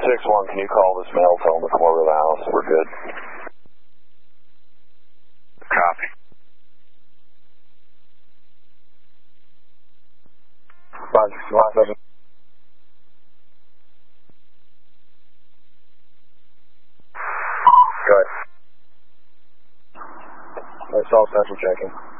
6-1, can you call this mail, tell them to come over to the house? We're good. Copy. 5-7. Good. That's all central checking.